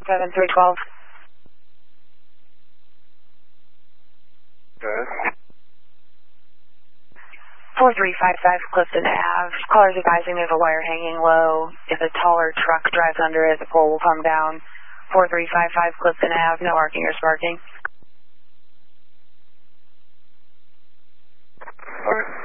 7312. Good. 4355 Clifton Ave. Callers advising there's a wire hanging low. If a taller truck drives under it, the pole will come down. 4355 Clifton Ave, no arcing or sparking. Okay.